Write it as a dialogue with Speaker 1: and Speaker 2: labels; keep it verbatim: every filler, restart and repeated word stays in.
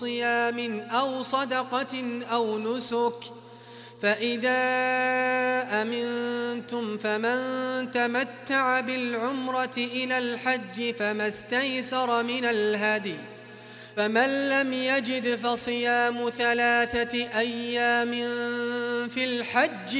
Speaker 1: صيام أو صدقة أو نسك، فإذا أمنتم فمن تمتع بالعمرة إلى الحج فما استيسر من الهدي، فمن لم يجد فصيام ثلاثة أيام في الحج